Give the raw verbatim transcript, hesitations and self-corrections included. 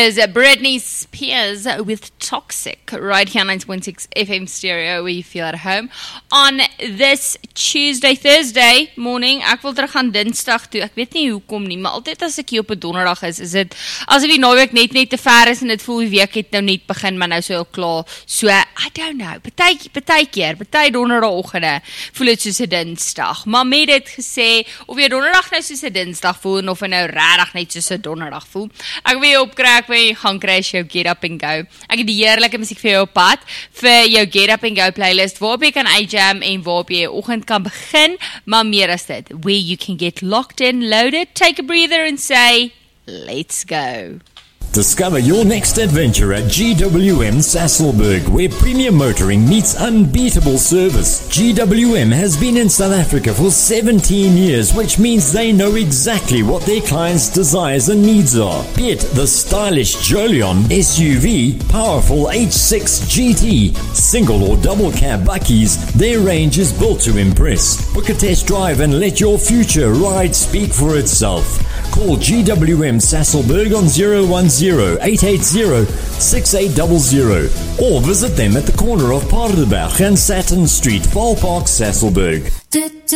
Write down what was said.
is Britney Spears with Toxic, right here on ninety point six F M Stereo, where you feel at home. On this Tuesday, Thursday morning, ek wil terug gaan Dinsdag toe. Ek weet nie hoekom nie, maar altyd as ek hier op 'n donderdag is, is dit asof die naweek net net te ver is en dit voel die week het nou net begin, maar nou so al klaar. So, I don't know, party, party keer, party donderdagoggende voel dit soos 'n Dinsdag. Maar met dit gesê, of jy donderdag nou soos 'n Dinsdag voel, en of jy nou regtig net soos 'n donderdag voel, ek wil jou opkry, ek wil jy gaan kry as jou Get Up and Go. Ek het die heerlike musiek vir jou op pad, vir jou Get Up and Go playlist, waarop jy kan iJam en waarop jy jou oggend kan begin, maar meer as dit, where you can get locked in, loaded, take a breather and say, let's go. Discover your next adventure at G W M Sasolburg, where premium motoring meets unbeatable service. G W M has been in South Africa for seventeen years, which means they know exactly what their clients' desires and needs are. Be it the stylish Jolion S U V, powerful H six G T, single or double cab buckies, their range is built to impress. Book a test drive and let your future ride speak for itself. Call G W M Sasolburg on zero one zero, eight eight zero, six eight zero zero or visit them at the corner of Paardeberg and Saturn Street, Valpark, Sasolburg.